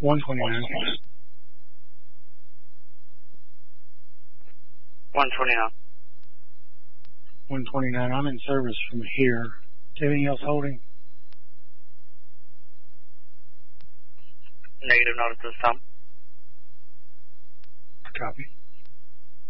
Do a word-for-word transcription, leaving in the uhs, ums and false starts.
one twenty-nine. one twenty-nine. one twenty-nine. I'm in service from here. Anything else holding? Negative, not at this time. Copy.